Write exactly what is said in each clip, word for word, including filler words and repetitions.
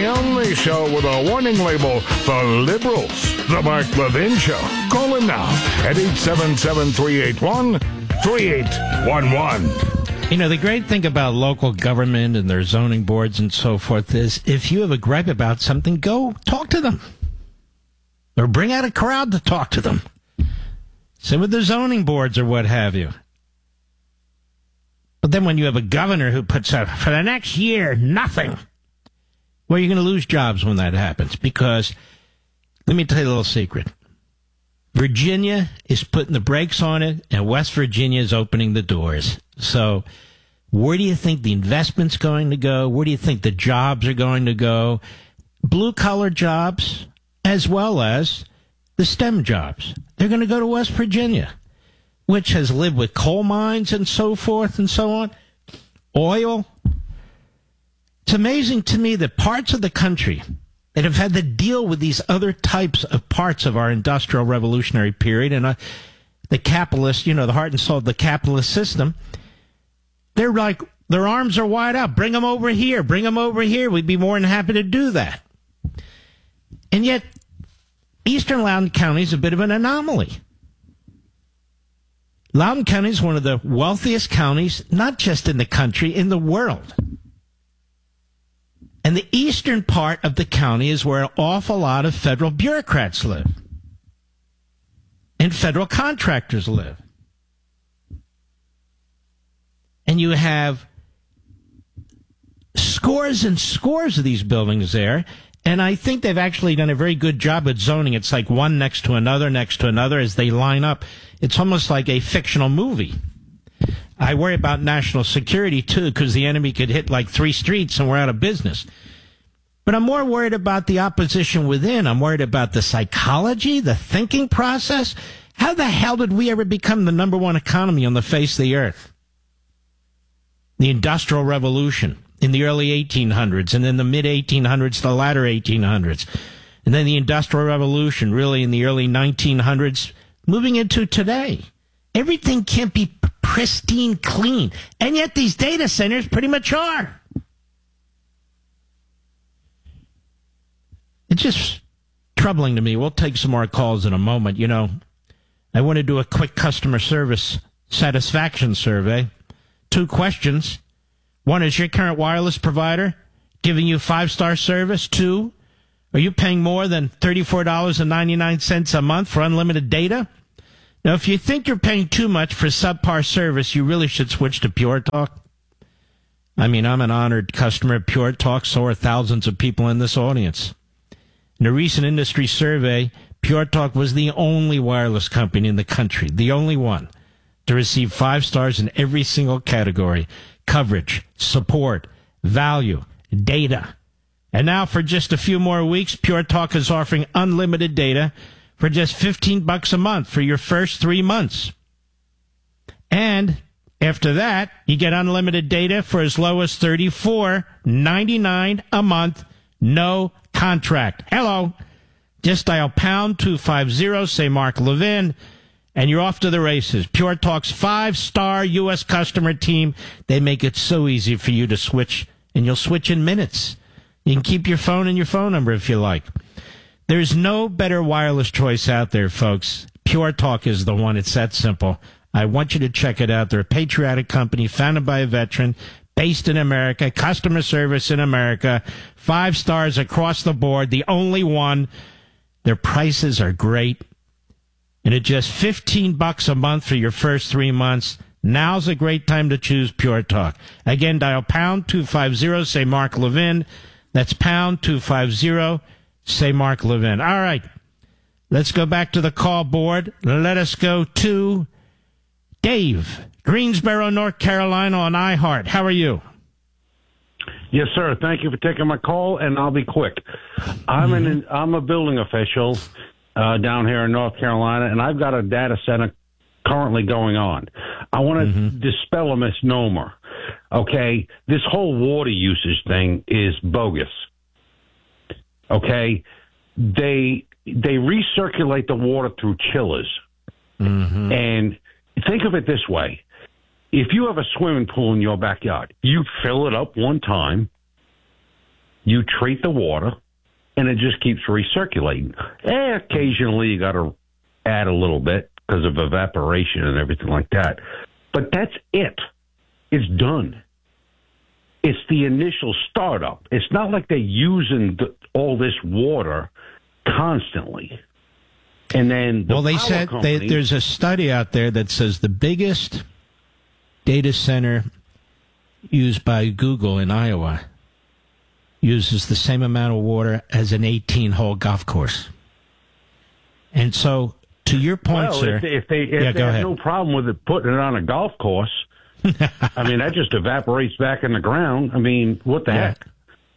the only show with a warning label for liberals. The Mark Levin Show. Call him now at eight seven seven, three eight one, three eight one one. You know, the great thing about local government and their zoning boards and so forth is if you have a gripe about something, go talk to them. Or bring out a crowd to talk to them. Same with the zoning boards or what have you. But then when you have a governor who puts out, for the next year, nothing, well, you're going to lose jobs when that happens. Because, let me tell you a little secret. Virginia is putting the brakes on it, and West Virginia is opening the doors. So where do you think the investment's going to go? Where do you think the jobs are going to go? Blue-collar jobs, as well as the STEM jobs. They're going to go to West Virginia, which has lived with coal mines and so forth and so on, oil. It's amazing to me that parts of the country that have had to deal with these other types of parts of our industrial revolutionary period and uh, the capitalist, you know, the heart and soul of the capitalist system, they're like, their arms are wide out. Bring them over here. Bring them over here. We'd be more than happy to do that. And yet, Eastern Loudoun County is a bit of an anomaly. Loudoun County is one of the wealthiest counties, not just in the country, in the world. And the eastern part of the county is where an awful lot of federal bureaucrats live. And federal contractors live. And you have scores and scores of these buildings there. And I think they've actually done a very good job at zoning. It's like one next to another, next to another as they line up. It's almost like a fictional movie. I worry about national security, too, because the enemy could hit like three streets and we're out of business. But I'm more worried about the opposition within. I'm worried about the psychology, the thinking process. How the hell did we ever become the number one economy on the face of the earth? The Industrial Revolution in the early eighteen hundreds, and then the mid eighteen hundreds, the latter eighteen hundreds. And then the Industrial Revolution, really in the early nineteen hundreds, moving into today. Everything can't be pristine clean. And yet these data centers pretty much are. It's just troubling to me. We'll take some more calls in a moment. You know, I want to do a quick customer service satisfaction survey. Two questions. One, is your current wireless provider giving you five-star service? Two, are you paying more than thirty-four dollars and ninety-nine cents a month for unlimited data? Now, if you think you're paying too much for subpar service, you really should switch to Pure Talk. I mean, I'm an honored customer of Pure Talk. So are thousands of people in this audience. In a recent industry survey, Pure Talk was the only wireless company in the country, the only one, to receive five stars in every single category: coverage, support, value, data. And now for just a few more weeks, Pure Talk is offering unlimited data for just fifteen bucks a month for your first three months. And after that, you get unlimited data for as low as thirty-four ninety-nine a month, no contract. Hello. Just dial pound two fifty, say Mark Levin, and you're off to the races. Pure Talk's five-star U S customer team, they make it so easy for you to switch, and you'll switch in minutes. You can keep your phone and your phone number if you like. There's no better wireless choice out there, folks. Pure Talk is the one. It's that simple. I want you to check it out. They're a patriotic company founded by a veteran, based in America, customer service in America, five stars across the board, the only one. Their prices are great. And at just fifteen bucks a month for your first three months, now's a great time to choose Pure Talk. Again, dial pound two fifty, say Mark Levin. That's pound two fifty, say Mark Levin. All right, let's go back to the call board. Let us go to Dave, Greensboro, North Carolina on iHeart. How are you? Yes, sir. Thank you for taking my call, and I'll be quick. I'm Mm-hmm. an I'm a building official uh, down here in North Carolina, and I've got a data center currently going on. I want to Mm-hmm. dispel a misnomer. Okay, this whole water usage thing is bogus. Okay, they they recirculate the water through chillers, Mm-hmm. and think of it this way. If you have a swimming pool in your backyard, you fill it up one time, you treat the water, and it just keeps recirculating. Eh, occasionally you got to add a little bit because of evaporation and everything like that. But that's it. It's done. It's the initial startup. It's not like they're using the, all this water constantly. And then the well, they power said company, they, there's a study out there that says the biggest data center used by Google in Iowa uses the same amount of water as an eighteen-hole golf course. And so, to your point, well, sir, if they, if they, if yeah, they go have ahead. no problem with it putting it on a golf course, I mean, that just evaporates back in the ground. I mean, what the Yeah. heck?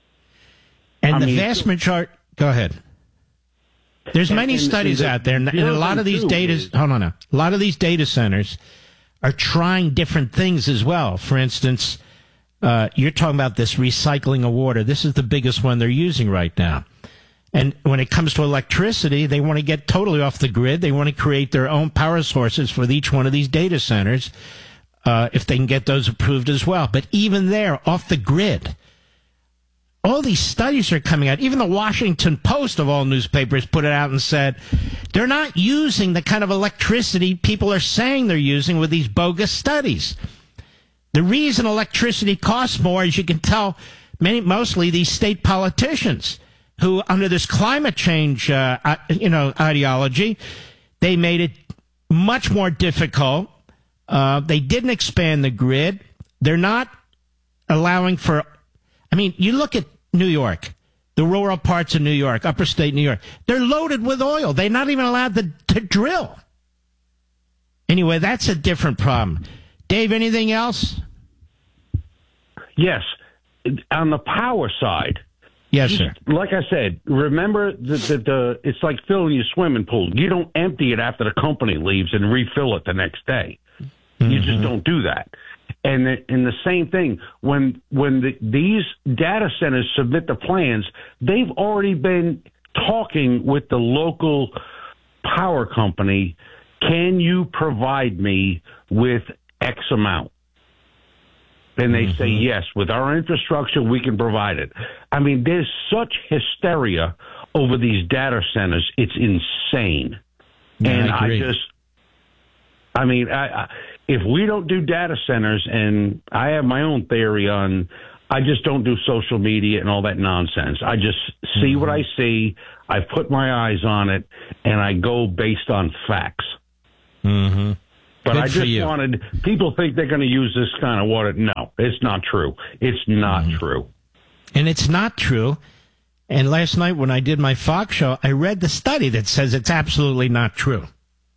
And I the mean, vast majority, go ahead. There's And- many and- studies and the- out there, and, the and a other lot of thing, these too, data, is- hold on now, a lot of these data centers are trying different things as well. For instance, uh, you're talking about this recycling of water. This is the biggest one they're using right now. And when it comes to electricity, they want to get totally off the grid. They want to create their own power sources for each one of these data centers, uh, if they can get those approved as well. But even there, off the grid, all these studies are coming out. Even the Washington Post, of all newspapers, put it out and said they're not using the kind of electricity people are saying they're using with these bogus studies. The reason electricity costs more, as you can tell, many, mostly these state politicians who, under this climate change, uh, uh, you know, ideology, they made it much more difficult. Uh, they didn't expand the grid. They're not allowing for. I mean, you look at New York, the rural parts of New York, upper state New York. They're loaded with oil. They're not even allowed to, to drill. Anyway, that's a different problem. Dave, anything else? Yes. On the power side, Yes, sir. like I said, remember that the, the, it's like filling your swimming pool. You don't empty it after the company leaves and refill it the next day. Mm-hmm. You just don't do that. And the, and the same thing, when when the, these data centers submit the plans, they've already been talking with the local power company. Can you provide me with X amount? And they mm-hmm. say, yes, with our infrastructure, we can provide it. I mean, there's such hysteria over these data centers. It's insane. Yeah, and I, I just, I mean, I, I, if we don't do data centers, and I have my own theory on, I just don't do social media and all that nonsense. I just see mm-hmm. what I see. I put my eyes on it, and I go based on facts. Mm-hmm. But Good I just wanted, people think they're going to use this kind of water. No, it's not true. It's not mm-hmm. true. And it's not true. And last night when I did my Fox show, I read the study that says it's absolutely not true.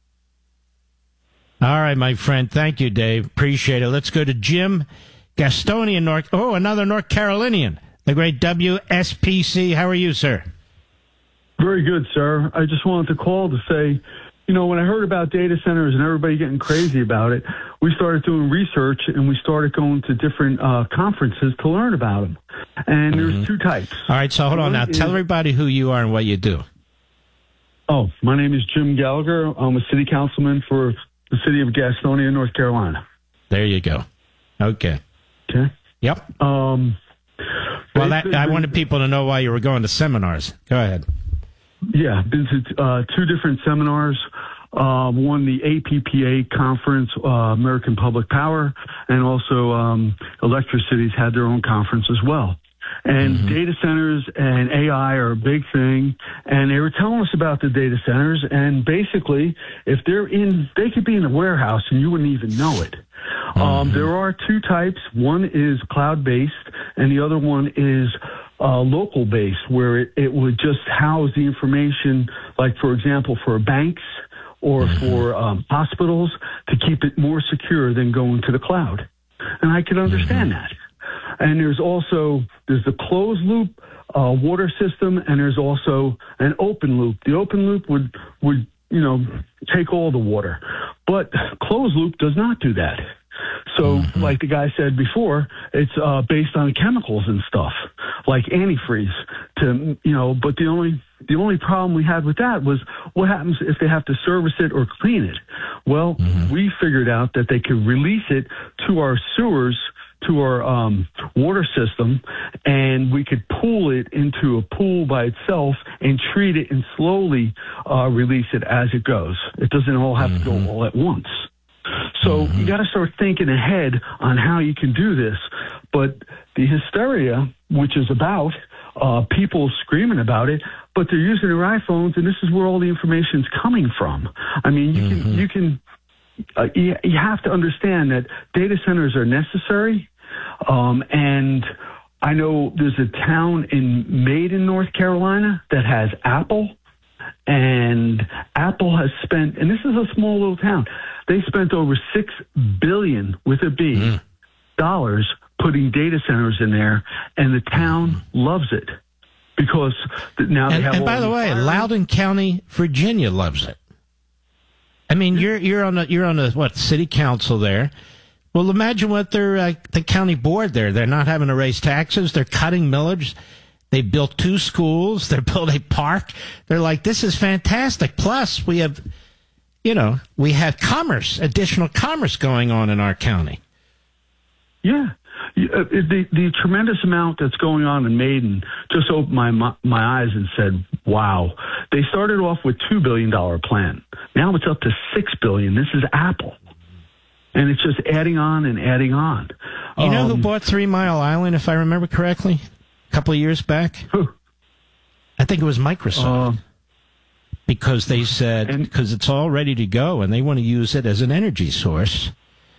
All right, my friend. Thank you, Dave. Appreciate it. Let's go to Jim Gastonia, North. Oh, another North Carolinian. The great W S P C. How are you, sir? Very good, sir. I just wanted to call to say, you know, when I heard about data centers and everybody getting crazy about it, we started doing research and we started going to different uh, conferences to learn about them. And mm-hmm. there's two types. All right, so hold on now. Is, Tell everybody who you are and what you do. Oh, my name is Jim Gallagher. I'm a city councilman for the city of Gastonia, North Carolina. There you go. Okay. Okay. Yep. Um, well, that, I wanted people to know why you were going to seminars. Go ahead. Yeah, been to uh, two different seminars. Uh, one, the A P P A conference, uh, American Public Power, and also um, Electricities had their own conference as well. And mm-hmm. data centers and A I are a big thing. And they were telling us about the data centers. And basically, if they're in, they could be in a warehouse and you wouldn't even know it. Mm-hmm. Um, there are two types. One is cloud-based, and the other one is uh, local-based, where it, it would just house the information, like, for example, for banks or mm-hmm. for um, hospitals, to keep it more secure than going to the cloud. And I can understand mm-hmm. that. And there's also, there's the closed loop uh, water system, and there's also an open loop. The open loop would, would, you know, take all the water. But closed loop does not do that. So, mm-hmm. like the guy said before, it's uh, based on chemicals and stuff, like antifreeze. To you know, but the only the only problem we had with that was what happens if they have to service it or clean it. Well, mm-hmm. we figured out that they could release it to our sewers to our um, water system, and we could pool it into a pool by itself and treat it and slowly uh, release it as it goes. It doesn't all have mm-hmm. to go all at once. So mm-hmm. you got to start thinking ahead on how you can do this. But the hysteria, which is about uh, people screaming about it, but they're using their iPhones, and this is where all the information is coming from. I mean, you mm-hmm. can you can uh, you, you have to understand that data centers are necessary, um, and I know there's a town in Maiden, North Carolina, that has Apple, and Apple has spent, and this is a small little town, they spent over six billion with a B mm. dollars putting data centers in there, and the town loves it because now and, they have. And by the way, fire. Loudoun County, Virginia, loves it. I mean, you're you're on a you're on a what city council there. Well, imagine what they're uh, the county board there. They're not having to raise taxes. They're cutting millage. They built two schools. They built a park. They're like, this is fantastic. Plus, we have, you know, we have commerce, additional commerce going on in our county. Yeah. The, the tremendous amount that's going on in Maiden just opened my, my my eyes and said, wow. They started off with two billion dollars plan. Now it's up to six billion dollars. This is Apple. And it's just adding on and adding on. You know um, who bought Three Mile Island, if I remember correctly, a couple of years back? Who? I think it was Microsoft. Uh, because they said, because it's all ready to go, and they want to use it as an energy source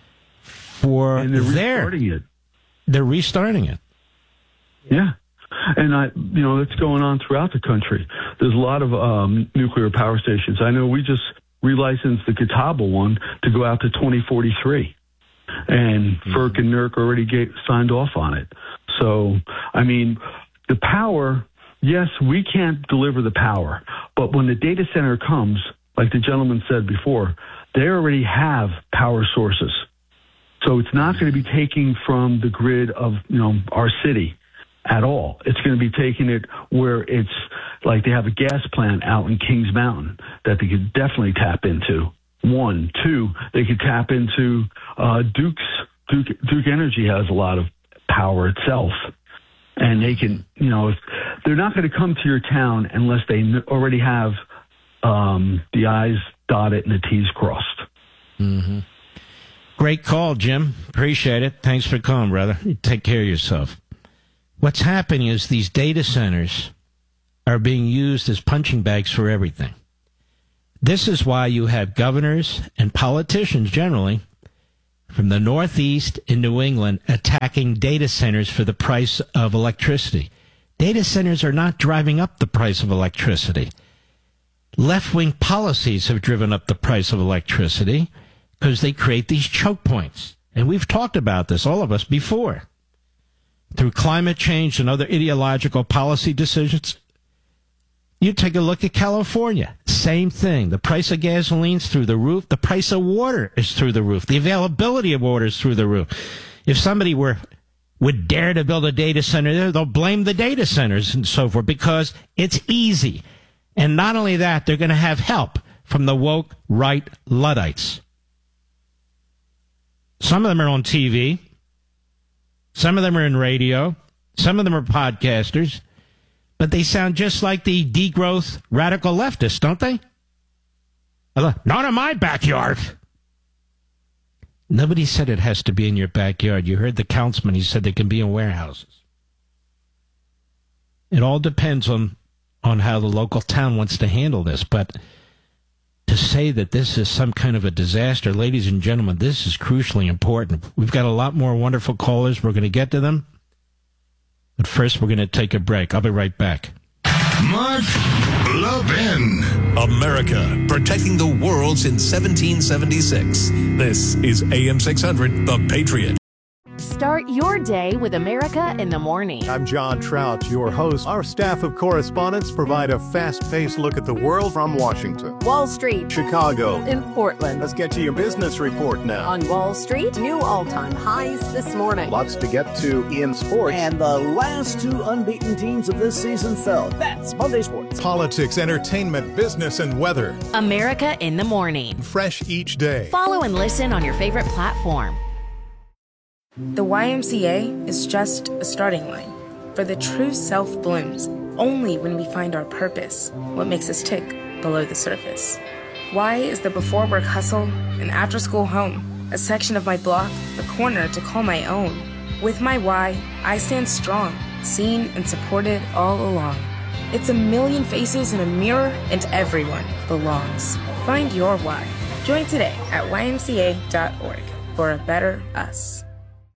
for and they're their... restarting it. They're restarting it. Yeah. And, I, you know, it's going on throughout the country. There's a lot of um, nuclear power stations. I know we just relicensed the Catawba one to go out to twenty forty-three. And mm-hmm. FERC and NERC already get, signed off on it. So, I mean, the power, yes, we can't deliver the power. But when the data center comes, like the gentleman said before, they already have power sources. So it's not going to be taking from the grid of, you know, our city at all. It's going to be taking it where it's like they have a gas plant out in Kings Mountain that they could definitely tap into. One. Two, they could tap into uh, Duke's. Duke, Duke Energy has a lot of power itself. And they can, you know, if, they're not going to come to your town unless they already have um, the I's dotted and the T's crossed. Mm-hmm. Great call, Jim. Appreciate it. Thanks for calling, brother. You take care of yourself. What's happening is these data centers are being used as punching bags for everything. This is why you have governors and politicians generally from the Northeast in New England attacking data centers for the price of electricity. Data centers are not driving up the price of electricity. Left-wing policies have driven up the price of electricity because they create these choke points. And we've talked about this, all of us, before. Through climate change and other ideological policy decisions. You take a look at California. Same thing. The price of gasoline's through the roof. The price of water is through the roof. The availability of water is through the roof. If somebody were would dare to build a data center there, they'll blame the data centers and so forth because it's easy. And not only that, they're going to have help from the woke right Luddites. Some of them are on T V. Some of them are in radio. Some of them are podcasters. But they sound just like the degrowth radical leftists, don't they? Not in my backyard. Nobody said it has to be in your backyard. You heard the councilman. He said they can be in warehouses. It all depends on, on how the local town wants to handle this. But to say that this is some kind of a disaster, ladies and gentlemen, this is crucially important. We've got a lot more wonderful callers. We're going to get to them. But first, we're going to take a break. I'll be right back. Mark Levin. America, protecting the world since seventeen seventy-six. This is A M six hundred, The Patriot. Start your day with America in the Morning. I'm John Trout, your host. Our staff of correspondents provide a fast-paced look at the world from Washington, Wall Street, Chicago, and Portland. Let's get to your business report now. On Wall Street, new all-time highs this morning. Lots to get to in sports. And the last two unbeaten teams of this season fell. That's Monday Sports. Politics, entertainment, business, and weather. America in the Morning. Fresh each day. Follow and listen on your favorite platform. The Y M C A is just a starting line, for the true self blooms only when we find our purpose, what makes us tick below the surface. Y is the before work hustle, an after school home, a section of my block, a corner to call my own. With my Y, I stand strong, seen and supported all along. It's a million faces in a mirror, and everyone belongs. Find your why. Join today at Y M C A dot org for a better us.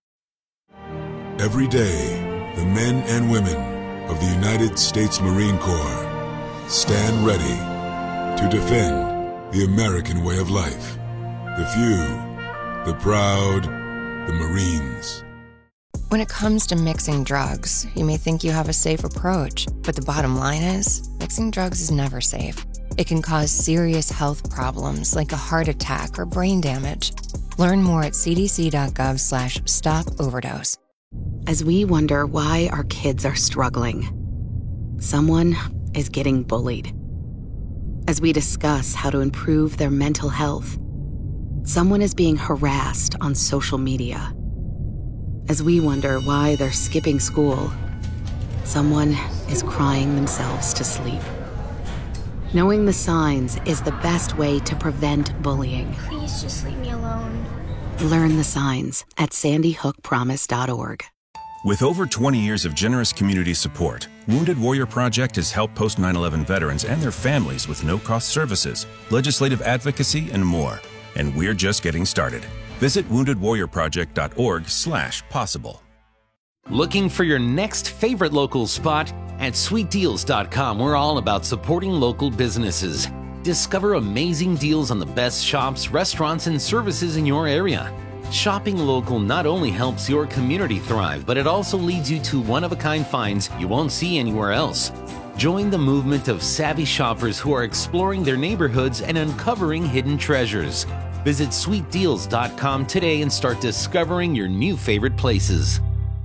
Every day, the men and women of the United States Marine Corps stand ready to defend the American way of life. The few, the proud, the Marines. When it comes to mixing drugs, you may think you have a safe approach, but the bottom line is, mixing drugs is never safe. It can cause serious health problems like a heart attack or brain damage. Learn more at c d c dot gov slash stop overdose. As we wonder why our kids are struggling, someone is getting bullied. As we discuss how to improve their mental health, someone is being harassed on social media. As we wonder why they're skipping school, someone is crying themselves to sleep. Knowing the signs is the best way to prevent bullying. Please just leave me alone. Learn the signs at sandy hook promise dot org. With over twenty years of generous community support, Wounded Warrior Project has helped post nine eleven veterans and their families with no-cost services, legislative advocacy, and more. And we're just getting started. Visit wounded warrior project dot org slash possible. Looking for your next favorite local spot? At sweet deals dot com, we're all about supporting local businesses. Discover amazing deals on the best shops, restaurants, and services in your area. Shopping local not only helps your community thrive, but it also leads you to one-of-a-kind finds you won't see anywhere else. Join the movement of savvy shoppers who are exploring their neighborhoods and uncovering hidden treasures. Visit sweet deals dot com today and start discovering your new favorite places.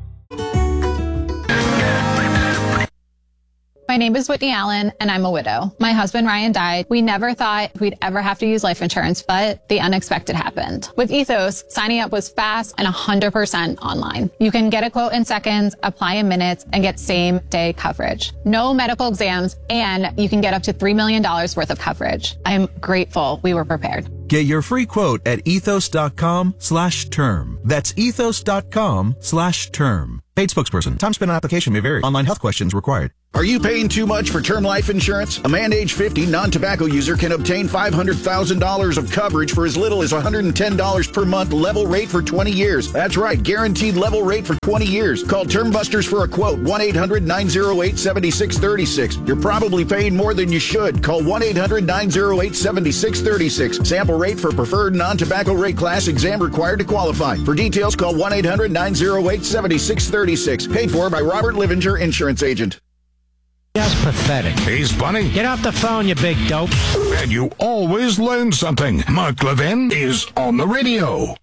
My name is Whitney Allen, and I'm a widow. My husband, Ryan, died. We never thought we'd ever have to use life insurance, but the unexpected happened. With Ethos, signing up was fast and one hundred percent online. You can get a quote in seconds, apply in minutes, and get same-day coverage. No medical exams, and you can get up to three million dollars worth of coverage. I'm grateful we were prepared. Get your free quote at ethos dot com slash term. That's ethos dot com slash term. Paid spokesperson. Time spent on application may vary. Online health questions required. Are you paying too much for term life insurance? A man age fifty non-tobacco user can obtain five hundred thousand dollars of coverage for as little as one hundred ten dollars per month, level rate for twenty years. That's right, guaranteed level rate for twenty years. Call Term Busters for a quote, one eight hundred nine oh eight seven six three six. You're probably paying more than you should. Call one eight hundred nine oh eight seven six three six. Sample rate for preferred non-tobacco rate class, exam required to qualify. For details, call one eight hundred nine oh eight seven six three six. Paid for by Robert Livinger, Insurance Agent. Just pathetic. He's funny. Get off the phone, you big dope. And you always learn something. Mark Levin is on the radio.